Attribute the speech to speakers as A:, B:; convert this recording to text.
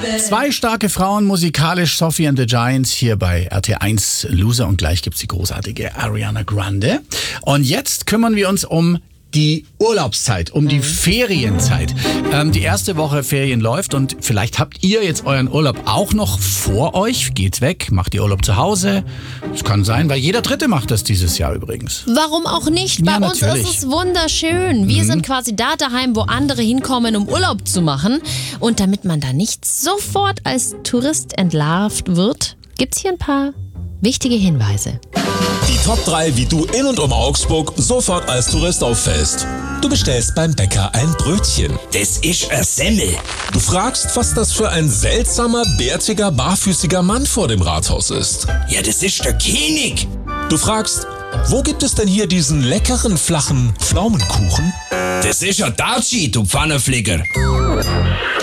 A: Zwei starke Frauen, musikalisch Sophie and the Giants hier bei RT1 Loser und gleich gibt's die großartige Ariana Grande. Und jetzt kümmern wir uns um die Urlaubszeit, um die Ferienzeit. Die erste Woche Ferien läuft und vielleicht habt ihr jetzt euren Urlaub auch noch vor euch. Geht's weg, macht ihr Urlaub zu Hause. Das kann sein, weil jeder Dritte macht das dieses Jahr übrigens.
B: Warum auch nicht? Bei uns
A: natürlich.
B: ist es wunderschön. Wir sind quasi da daheim, wo andere hinkommen, um Urlaub zu machen. Und damit man da nicht sofort als Tourist entlarvt wird, gibt's hier ein paar wichtige Hinweise.
C: Die Top 3, wie du in und um Augsburg sofort als Tourist auffällst. Du bestellst beim Bäcker ein Brötchen.
D: Das ist ein Semmel.
C: Du fragst, was das für ein seltsamer, bärtiger, barfüßiger Mann vor dem Rathaus ist.
D: Ja, das ist der König.
C: Du fragst, wo gibt es denn hier diesen leckeren, flachen Pflaumenkuchen?
D: Das ist ein Daci, du Pfannenflicker.